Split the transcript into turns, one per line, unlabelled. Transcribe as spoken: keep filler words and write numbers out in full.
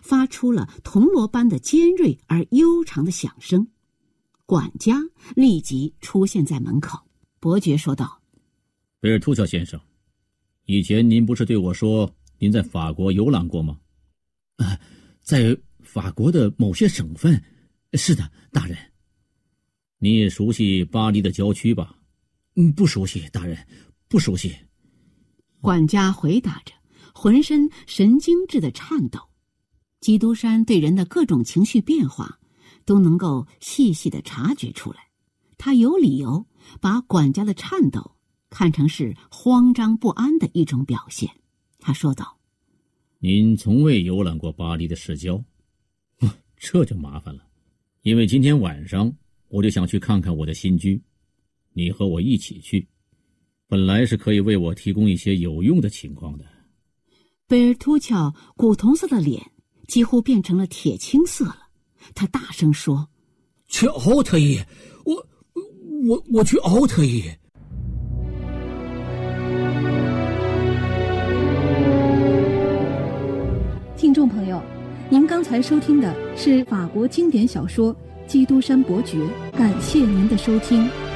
发出了铜锣般的尖锐而悠长的响声。管家立即出现在门口。伯爵说道：
贝尔图乔先生，以前您不是对我说您在法国游览过吗？
啊，在法国的某些省份。是的，大人。
你也熟悉巴黎的郊区吧？
嗯，不熟悉，大人，不熟悉。
管家回答着，浑身神经质的颤抖。基督山对人的各种情绪变化都能够细细的察觉出来，他有理由把管家的颤抖看成是慌张不安的一种表现。他说道：
您从未游览过巴黎的市郊？这就麻烦了，因为今天晚上我就想去看看我的新居，你和我一起去，本来是可以为我提供一些有用的情况的。
贝尔图乔古铜色的脸几乎变成了铁青色了，他大声说：
去奥特伊，我我我去奥特伊。
听众朋友，您刚才收听的是法国经典小说《基督山伯爵》，感谢您的收听。